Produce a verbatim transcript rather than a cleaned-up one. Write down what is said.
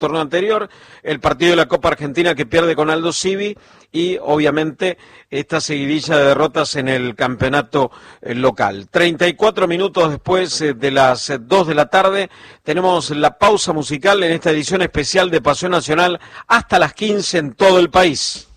torneo anterior, el partido de la Copa Argentina que pierde con Aldo Civi y obviamente esta seguidilla de derrotas en el campeonato eh, local. treinta y cuatro minutos después eh, de las eh, dos de la tarde tenemos la pausa musical en esta edición especial de Pasión Nacional hasta las quince en todo el país.